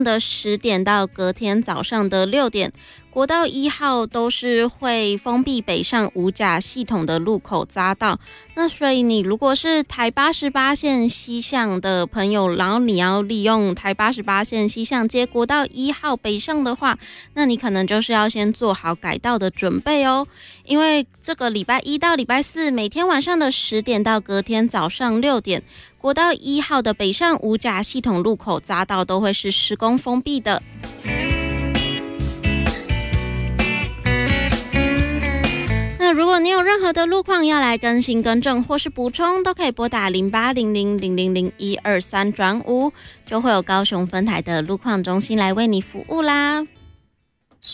的10点到隔天早上的6点，国道1号都是会封闭北上五甲系统的路口匝道。那所以你如果是台88线西向的朋友，然后你要利用台88线西向接国道1号北上的话，那你可能就是要先做好改道的准备哦。因为这个礼拜1到礼拜4每天晚上的10点到隔天早上6点，国道1号的北上五甲系统路口匝道都会是施工封闭的。那如果你有任何的路况要来更新更正或是补充，都可以拨打0800000123转5，就会有高雄分台的路况中心来为你服务啦。